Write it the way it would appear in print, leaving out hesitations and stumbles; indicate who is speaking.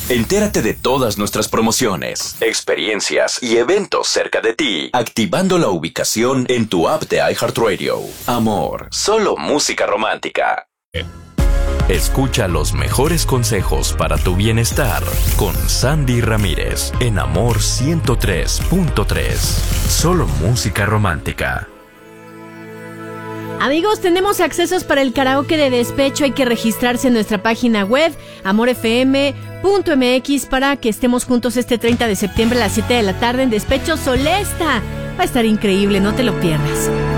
Speaker 1: Entérate de todas nuestras promociones, experiencias y eventos cerca de ti, activando la ubicación en tu app de iHeartRadio. Amor, solo música romántica.
Speaker 2: Escucha los mejores consejos para tu bienestar con Sandy Ramírez en Amor 103.3. Solo música romántica.
Speaker 3: Amigos, tenemos accesos para el karaoke de despecho. Hay que registrarse en nuestra página web amorfm.mx para que estemos juntos este 30 de septiembre a las 7 de la tarde en Despecho Solesta. Va a estar increíble, no te lo pierdas.